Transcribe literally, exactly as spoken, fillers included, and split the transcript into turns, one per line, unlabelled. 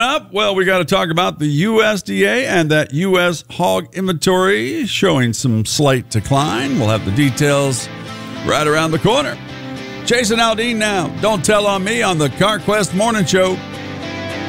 Up, well, we got to talk about the U S D A and that U S hog inventory showing some slight decline. We'll have the details right around the corner. Jason Aldean now. Don't tell on me on the CarQuest Morning Show.